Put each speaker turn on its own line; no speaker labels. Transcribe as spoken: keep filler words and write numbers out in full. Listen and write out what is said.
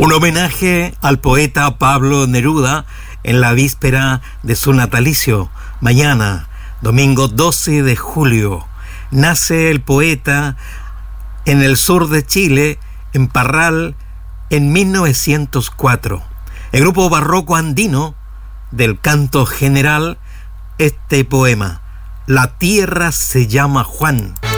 Un homenaje al poeta Pablo Neruda en la víspera de su natalicio. Mañana, domingo doce de julio, nace el poeta en el sur de Chile, en Parral, en mil novecientos cuatro. El grupo barroco andino del canto general, este poema: La tierra se llama Juan.